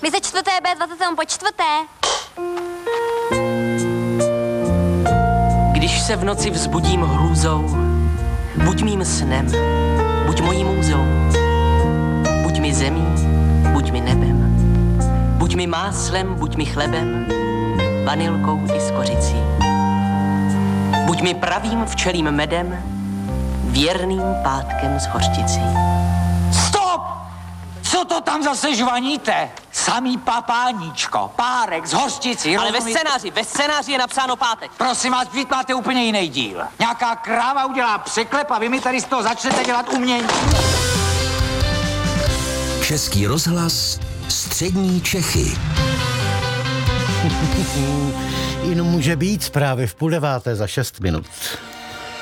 Mise čtvrté B27 po čtvrté. Když se v noci vzbudím hrůzou, buď mým snem, buď mojí můzou, buď mi zemí, buď mi nebem, buď mi máslem, buď mi chlebem, vanilkou i skořicí. Buď mi pravým včelím medem, věrným pátkem s hořčicí. Stop! Co to tam zase žvaníte? Samý papáníčko, párek z hořčicí. Ale ve scénáři je napsáno pátek. Prosím vás, vždyť máte úplně jiný díl. Nějaká kráva udělá překlep a vy mi tady z toho začnete dělat umění. Český rozhlas, střední Čechy. Jenom může být zprávy v 8:30 za 6 minut.